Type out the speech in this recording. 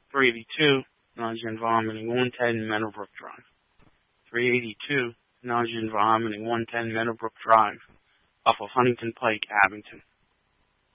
382, nausea and vomiting, 110 Meadowbrook Drive. 382, nausea and vomiting, 110 Meadowbrook Drive, off of Huntington Pike, Abington.